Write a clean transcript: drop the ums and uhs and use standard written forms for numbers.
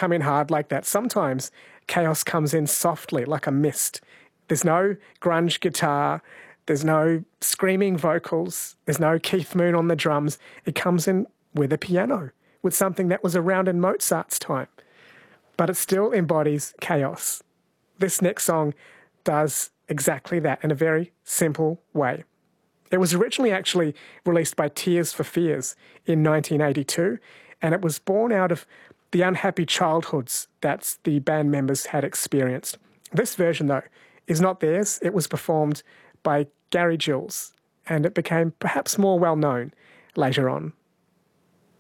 come in hard like that. Sometimes chaos comes in softly, like a mist. There's no grunge guitar. There's no screaming vocals. There's no Keith Moon on the drums. It comes in with a piano, with something that was around in Mozart's time. But it still embodies chaos. This next song does exactly that in a very simple way. It was originally actually released by Tears for Fears in 1982, and it was born out of the unhappy childhoods that the band members had experienced. This version, though, is not theirs. It was performed by Gary Jules, and it became perhaps more well-known later on.